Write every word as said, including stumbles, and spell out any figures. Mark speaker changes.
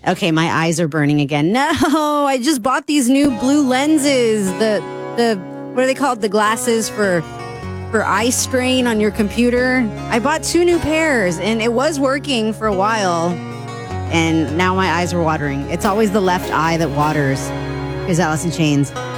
Speaker 1: Okay, my eyes are burning again. No, I just bought these new blue lenses. The the what are they called? The glasses for for eye strain on your computer. I bought two new pairs and it was working for a while. And now my eyes are watering. It's always the left eye that waters. Here's Alice in Chains.